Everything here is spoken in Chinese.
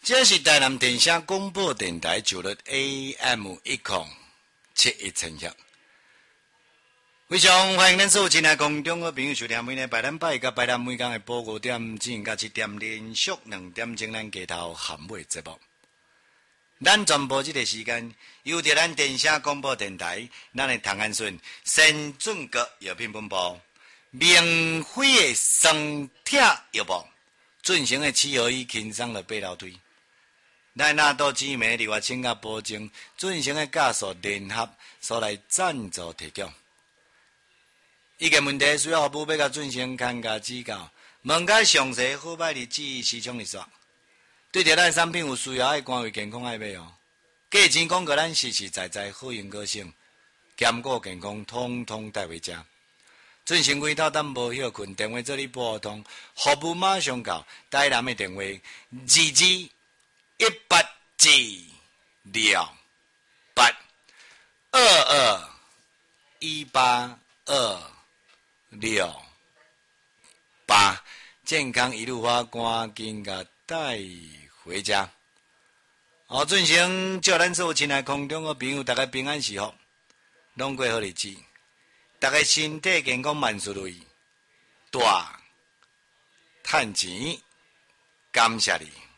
这是台南电声广播电台九律 AM1071千赫，非常欢迎咱所有亲爱空中的朋友收听每日拜咱拜甲拜咱每天的晡5点至甲7点连续2点钟咱街头含尾节目。咱全部这个时间由着咱电声广播电台，咱的唐安顺先准国药品本部明辉的双铁药房进行的7合1轻松的八楼推。咱那都姊妹伫外请甲保证进行的家属联合所来赞助提供。意见问题需要服务要甲进行看家指教，问解详细好歹日子市场里说。对着咱产品有需要爱关怀健康爱买哦，价钱讲个咱实实在在好用个性，兼顾健康统统带回家。进行几套等无休困，电话做你拨通，服务马上到。台南的电话221828，健康一路花，赶紧甲带回家。好，进行祝咱所有亲爱空中的朋友，大家平安喜福，拢过好日子，大家身体健康万事如意，大赚钱，感谢你。